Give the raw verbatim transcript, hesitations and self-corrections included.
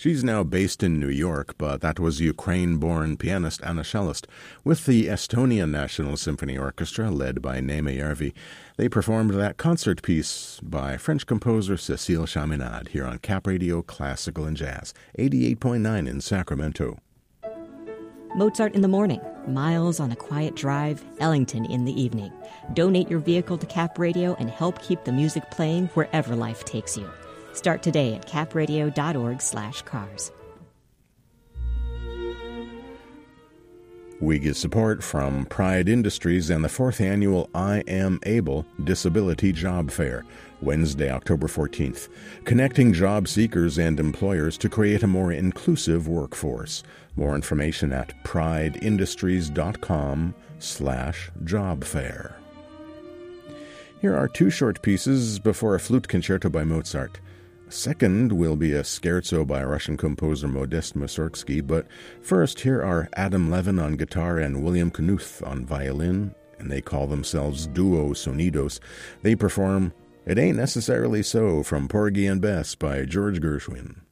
She's now based in New York, but that was Ukraine-born pianist Anna Shellist with the Estonian National Symphony Orchestra, led by Neeme Järvi. They performed that concert piece by French composer Cécile Chaminade here on Cap Radio Classical and Jazz, eighty-eight point nine in Sacramento. Mozart in the morning, Miles on a quiet drive, Ellington in the evening. Donate your vehicle to Cap Radio and help keep the music playing wherever life takes you. Start today at capradio.org slash cars. We get support from Pride Industries and the fourth annual I Am Able Disability Job Fair, Wednesday, October fourteenth, connecting job seekers and employers to create a more inclusive workforce. More information at prideindustries.com slash job fair. Here are two short pieces before a flute concerto by Mozart. Second will be a scherzo by Russian composer Modest Mussorgsky, but first here are Adam Levin on guitar and William Knuth on violin, and they call themselves Duo Sonidos. They perform It Ain't Necessarily So from Porgy and Bess by George Gershwin.